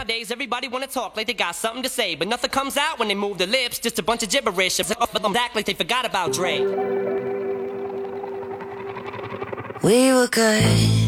Nowadays, everybody wanna talk like they got something to say, but nothing comes out when they move their lips. Just a bunch of gibberish. But them act like they forgot about Dre. We were good.